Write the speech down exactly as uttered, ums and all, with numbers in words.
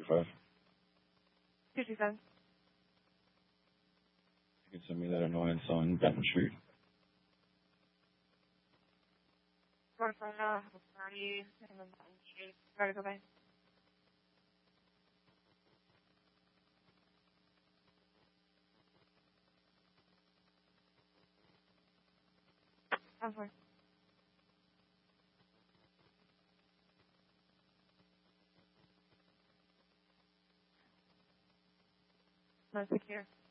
five. two two seven. You can send me that annoyance on Benton Street. Florida, Florida, have a party, and then Benton Street. Gotta go by. I'm sorry. No, take care.